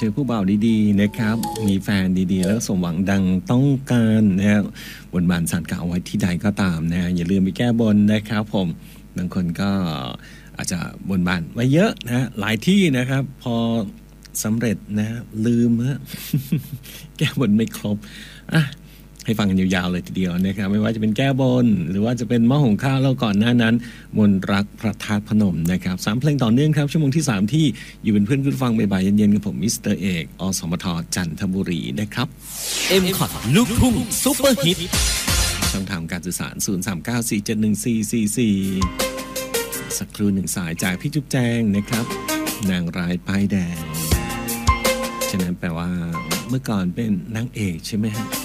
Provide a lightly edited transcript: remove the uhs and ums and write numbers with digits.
อผู้บ่าวดีๆนะครับมีแฟนดีๆแล้วสมหวังดังต้องการนะบนบานสารกล่าวไว้ที่ใดก็ตามนะอย่าลืมไปแก้บนนะครับผมบางคนก็อาจจะบนบานไว้เยอะนะหลายที่นะครับพอสำเร็จนะลืมฮะ แก้บนไม่ครบอ่ะให้ฟังกันยาวๆเลยทีเดียวนะครับไม่ว่าจะเป็นแก้บนหรือว่าจะเป็นหม้อหุงข้าวแล้วก่อนหน้านั้นมนต์รักพระธาตุพนมนะครับ3เพลงต่อเนื่องครับชั่วโมงที่3ที่อยู่เป็นเพื่อนคุณฟังบ่ายๆเย็นๆกับผมมิสเตอร์เอกอสมทจันทบุรีนะครับ M-Cot ลูกทุ่งซุปเปอร์ฮิตช่องทางการสื่อสาร0394714444สักครู่หนึ่งสายจากพี่จุ๊บแจงนะครับนางร้ายป้ายแดงฉะนั้นแปลว่าเมื่อก่อนเป็นนางเอกใช่ไหมฮะ